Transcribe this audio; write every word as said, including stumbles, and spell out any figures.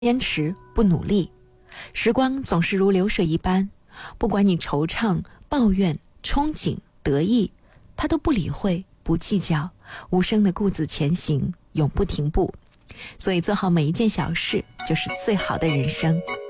坚持不努力。时光总是如流水一般，不管你惆怅、抱怨、憧憬、得意，他都不理会，不计较，无声的固自前行，永不停步。所以做好每一件小事，就是最好的人生。